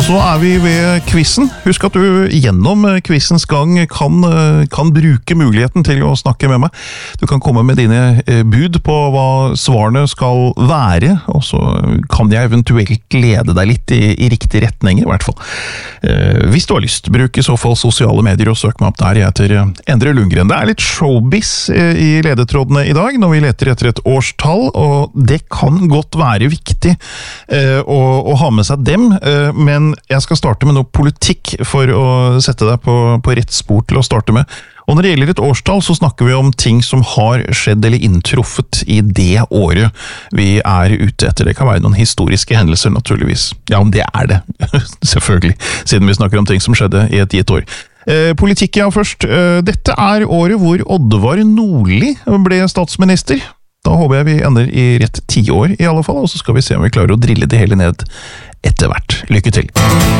så vi ved quizen. Husk at du gjennom quizens gang kan bruke muligheten til å snakke med meg. Du kan komme med dine bud på hva svarene skal være, og så kan jeg eventuelt lede deg litt i riktig retning i hvert fall. Hvis du har lyst, bruk i så fall sosiale medier og søk meg opp der. Jeg heter Endre Lundgren. Det litt showbiz i ledetrådene i dag, når vi leter etter et årstall, og det kan godt være viktig å ha med seg dem, men jeg skal starte med noe politikk for å sette deg på rett spor til å starte med. Og når det gjelder et årstall, så snakker vi om ting som har skjedd eller inntruffet i det året vi ute etter. Det kan være noen historiske hendelser, naturligvis. Ja, om det det. Selvfølgelig, siden vi snakker om ting som skjedde i et gitt år. Politikk, ja, først. Dette året hvor Oddvar Nordli ble statsminister. Da håper jeg vi ender i rett 10 år i alle fall, og så skal vi se om vi klarer å drille det hele ned etter hvert. Lykke til!